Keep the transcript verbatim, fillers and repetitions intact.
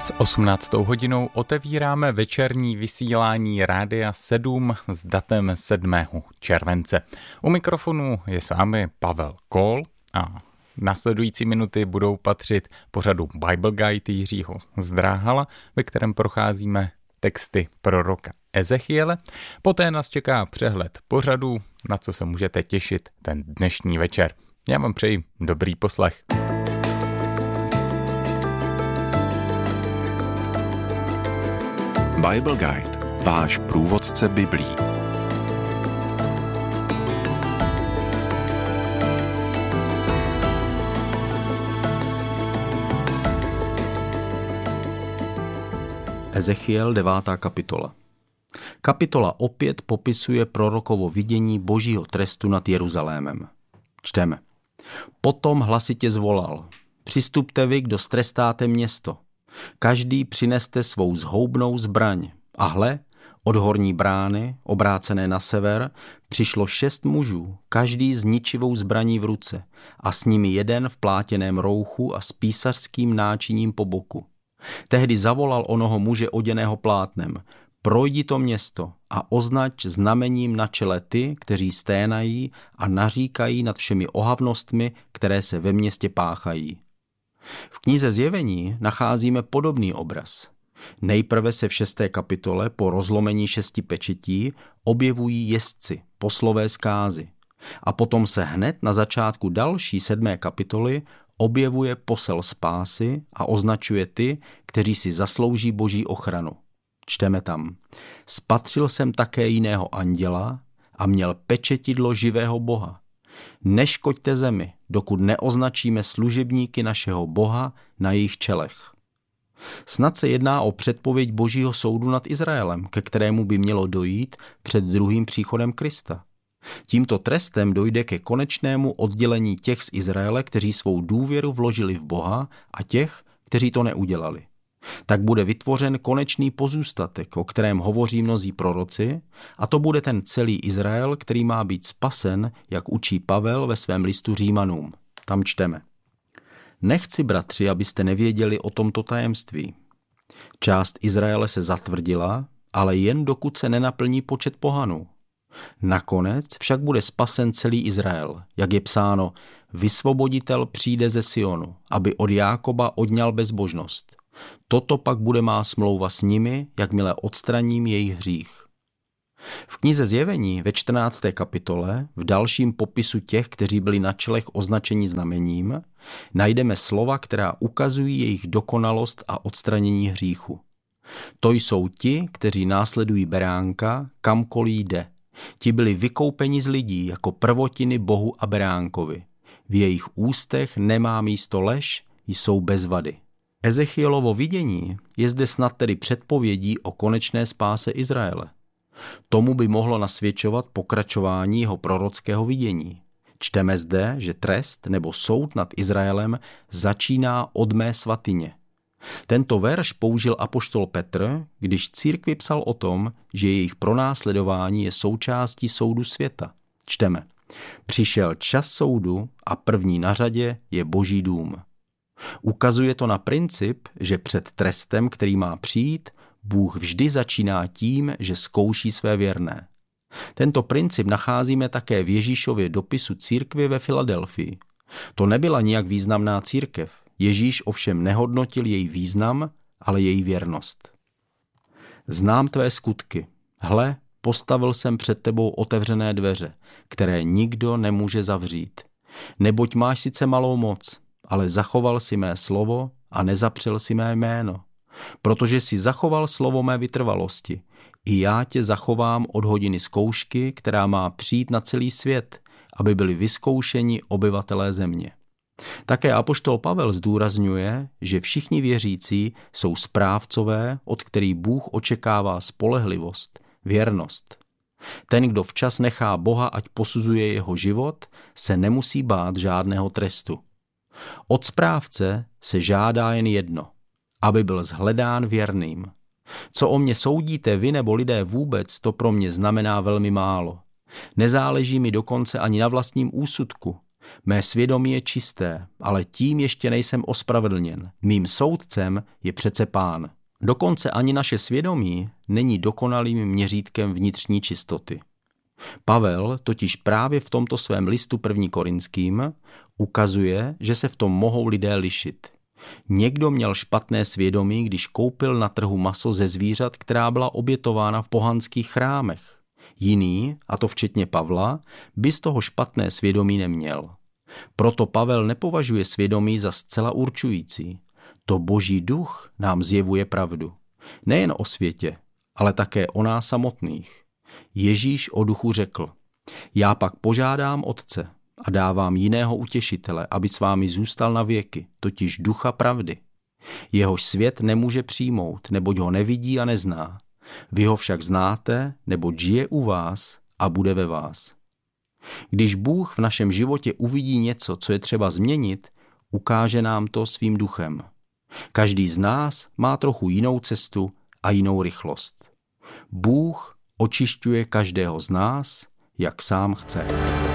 S osmnáctou hodinou otevíráme večerní vysílání Rádia sedm s datem sedmého července. U mikrofonu je s vámi Pavel Kol a následující minuty budou patřit pořadu Bible Guide Jiřího Zdráhala, ve kterém procházíme texty proroka Ezechiele. Poté nás čeká přehled pořadu, na co se můžete těšit ten dnešní večer. Já vám přeji dobrý poslech. Bible Guide, váš průvodce biblí. Ezechiel devátá kapitola. Kapitola opět popisuje prorokovo vidění božího trestu nad Jeruzalémem. Čteme. Potom hlasitě zvolal. Přistupte vy, kdo strestáte město. Každý přineste svou zhoubnou zbraň. A hle, od horní brány, obrácené na sever, přišlo šest mužů, každý s ničivou zbraní v ruce, a s nimi jeden v plátěném rouchu a s písařským náčiním po boku. Tehdy zavolal onoho muže oděného plátnem, projdi to město a označ znamením na čele ty, kteří sténají a naříkají nad všemi ohavnostmi, které se ve městě páchají. V knize Zjevení nacházíme podobný obraz. Nejprve se v šesté kapitole po rozlomení šesti pečetí objevují jezdci, poslové zkázy. A potom se hned na začátku další sedmé kapitoly objevuje posel spásy a označuje ty, kteří si zaslouží boží ochranu. Čteme tam. Spatřil jsem také jiného anděla a měl pečetidlo živého Boha. Neškoďte zemi, dokud neoznačíme služebníky našeho Boha na jejich čelech. Snad se jedná o předpověď božího soudu nad Izraelem, ke kterému by mělo dojít před druhým příchodem Krista. Tímto trestem dojde ke konečnému oddělení těch z Izraele, kteří svou důvěru vložili v Boha, a těch, kteří to neudělali. Tak bude vytvořen konečný pozůstatek, o kterém hovoří mnozí proroci, a to bude ten celý Izrael, který má být spasen, jak učí Pavel ve svém listu Římanům. Tam čteme. Nechci, bratři, abyste nevěděli o tomto tajemství. Část Izraele se zatvrdila, ale jen dokud se nenaplní počet pohanů. Nakonec však bude spasen celý Izrael, jak je psáno, vysvoboditel přijde ze Sionu, aby od Jákoba odňal bezbožnost. Toto pak bude má smlouva s nimi, jakmile odstraním jejich hřích. V knize Zjevení ve čtrnácté kapitole, v dalším popisu těch, kteří byli na čelech označeni znamením, najdeme slova, která ukazují jejich dokonalost a odstranění hříchu. To jsou ti, kteří následují beránka, kamkoliv jde. Ti byli vykoupeni z lidí jako prvotiny Bohu a beránkovi. V jejich ústech nemá místo lež, jsou bez vady. Ezechielovo vidění je zde snad tedy předpovědí o konečné spáse Izraele. Tomu by mohlo nasvědčovat pokračování jeho prorockého vidění. Čteme zde, že trest nebo soud nad Izraelem začíná od mé svatyně. Tento verš použil apoštol Petr, když církvi psal o tom, že jejich pronásledování je součástí soudu světa. Čteme. Přišel čas soudu a první na řadě je Boží dům. Ukazuje to na princip, že před trestem, který má přijít, Bůh vždy začíná tím, že zkouší své věrné. Tento princip nacházíme také v Ježíšově dopisu církvi ve Filadelfii. To nebyla nijak významná církev. Ježíš ovšem nehodnotil její význam, ale její věrnost. Znám tvé skutky. Hle, postavil jsem před tebou otevřené dveře, které nikdo nemůže zavřít. Neboť máš sice malou moc, ale zachoval si mé slovo a nezapřel si mé jméno. Protože si zachoval slovo mé vytrvalosti, i já tě zachovám od hodiny zkoušky, která má přijít na celý svět, aby byli vyzkoušeni obyvatelé země. Také apoštol Pavel zdůrazňuje, že všichni věřící jsou správcové, od kterých Bůh očekává spolehlivost, věrnost. Ten, kdo včas nechá Boha, ať posuzuje jeho život, se nemusí bát žádného trestu. Od správce se žádá jen jedno, aby byl shledán věrným. Co o mě soudíte vy nebo lidé vůbec, to pro mě znamená velmi málo. Nezáleží mi dokonce ani na vlastním úsudku, Mé svědomí je čisté, ale tím ještě nejsem ospravedlněn. Mým soudcem je přece Pán. Dokonce ani naše svědomí není dokonalým měřítkem vnitřní čistoty. Pavel totiž právě v tomto svém listu první Korinským ukazuje, že se v tom mohou lidé lišit. Někdo měl špatné svědomí, když koupil na trhu maso ze zvířat, která byla obětována v pohanských chrámech. Jiný, a to včetně Pavla, by z toho špatné svědomí neměl. Proto Pavel nepovažuje svědomí za zcela určující. To Boží duch nám zjevuje pravdu. Nejen o světě, ale také o nás samotných. Ježíš o duchu řekl: Já pak požádám Otce a dávám jiného utěšitele, aby s vámi zůstal na věky, totiž ducha pravdy. Jehož svět nemůže přijmout, neboť ho nevidí a nezná. Vy ho však znáte, neboť žije u vás a bude ve vás. Když Bůh v našem životě uvidí něco, co je třeba změnit, ukáže nám to svým duchem. Každý z nás má trochu jinou cestu a jinou rychlost. Bůh očišťuje každého z nás, jak sám chce.